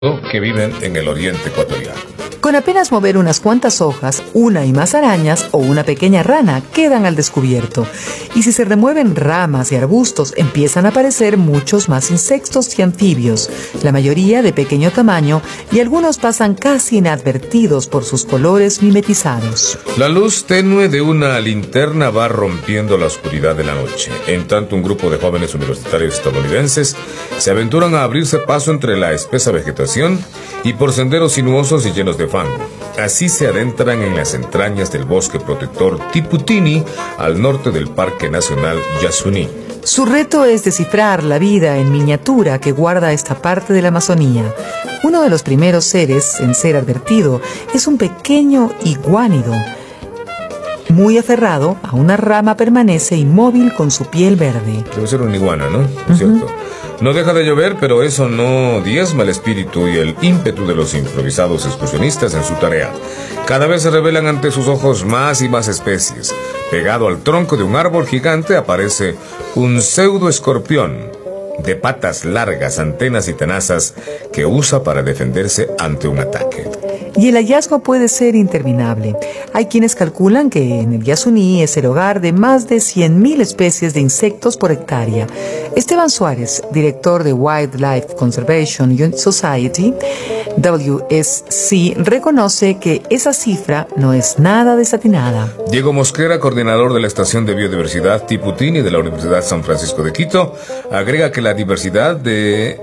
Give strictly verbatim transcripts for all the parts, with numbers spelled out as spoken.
que viven en el oriente ecuatoriano. Con apenas mover unas cuantas hojas, una y más arañas o una pequeña rana quedan al descubierto. Y si se remueven ramas y arbustos, empiezan a aparecer muchos más insectos y anfibios, la mayoría de pequeño tamaño, y algunos pasan casi inadvertidos por sus colores mimetizados. La luz tenue de una linterna va rompiendo la oscuridad de la noche. En tanto, un grupo de jóvenes universitarios estadounidenses se aventuran a abrirse paso entre la espesa vegetación y por senderos sinuosos y llenos de fango. Así se adentran en las entrañas del bosque protector Tiputini, al norte del Parque Nacional Yasuní. Su reto es descifrar la vida en miniatura que guarda esta parte de la Amazonía. Uno de los primeros seres en ser advertido es un pequeño iguánido. Muy aferrado a una rama, permanece inmóvil con su piel verde. Debe ser una iguana, ¿no? Uh-huh. ¿Cierto? No deja de llover, pero eso no diezma el espíritu y el ímpetu de los improvisados excursionistas en su tarea. Cada vez se revelan ante sus ojos más y más especies. Pegado al tronco de un árbol gigante aparece un pseudoescorpión de patas largas, antenas y tenazas que usa para defenderse ante un ataque. Y el hallazgo puede ser interminable. Hay quienes calculan que en el Yasuní es el hogar de más de cien mil especies de insectos por hectárea. Esteban Suárez, director de Wildlife Conservation Society, W S C, reconoce que esa cifra no es nada desatinada. Diego Mosquera, coordinador de la Estación de Biodiversidad Tiputini de la Universidad San Francisco de Quito, agrega que la diversidad de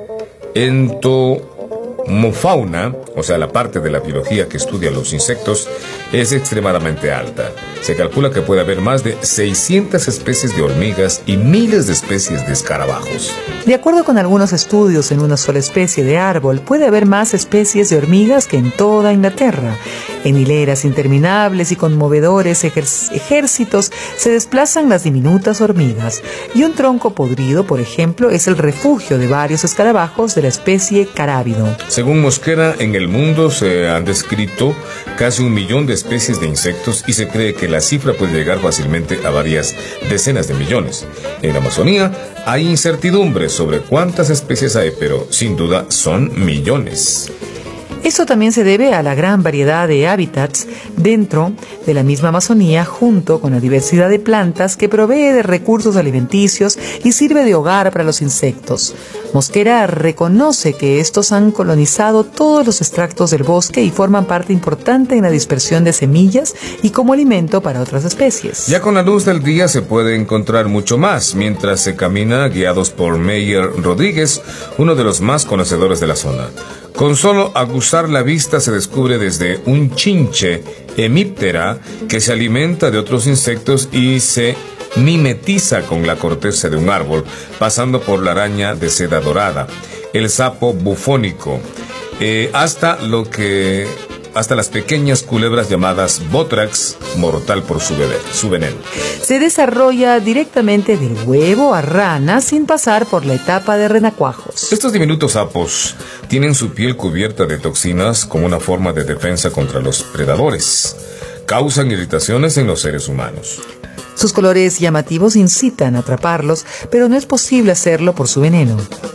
entomofauna, o sea, la parte de la biología que estudia los insectos, es extremadamente alta. Se calcula que puede haber más de seiscientas especies de hormigas y miles de especies de escarabajos. De acuerdo con algunos estudios, en una sola especie de árbol puede haber más especies de hormigas que en toda Inglaterra. En hileras interminables y conmovedores ejer- ejércitos se desplazan las diminutas hormigas, y un tronco podrido, por ejemplo, es el refugio de varios escarabajos de la especie carábido. Según Mosquera, en el mundo se han descrito casi un millón de especies de insectos y se cree que la cifra puede llegar fácilmente a varias decenas de millones. En la Amazonía hay incertidumbre sobre cuántas especies hay, pero sin duda son millones. Eso también se debe a la gran variedad de hábitats dentro de la misma Amazonía, junto con la diversidad de plantas que provee de recursos alimenticios y sirve de hogar para los insectos. Mosquera reconoce que estos han colonizado todos los extractos del bosque y forman parte importante en la dispersión de semillas y como alimento para otras especies. Ya con la luz del día se puede encontrar mucho más, mientras se camina guiados por Meyer Rodríguez, uno de los más conocedores de la zona. Con solo aguzar la vista se descubre desde un chinche hemíptera que se alimenta de otros insectos y se mimetiza con la corteza de un árbol, pasando por la araña de seda dorada, el sapo bufónico, eh, hasta lo que... hasta las pequeñas culebras llamadas Botrax, mortal por su, bebé, su veneno. Se desarrolla directamente del huevo a rana sin pasar por la etapa de renacuajos. Estos diminutos sapos tienen su piel cubierta de toxinas como una forma de defensa contra los predadores. Causan irritaciones en los seres humanos. Sus colores llamativos incitan a atraparlos, pero no es posible hacerlo por su veneno.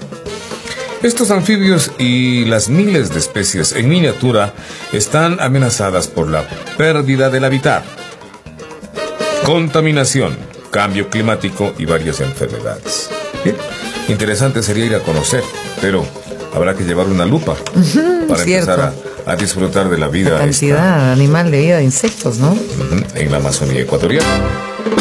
Estos anfibios y las miles de especies en miniatura están amenazadas por la pérdida del hábitat, contaminación, cambio climático y varias enfermedades. Bien, interesante sería ir a conocer, pero habrá que llevar una lupa uh-huh, para cierto. empezar a, a disfrutar de la vida. La cantidad esta, animal de vida de insectos, ¿no? Uh-huh, en la Amazonía ecuatoriana.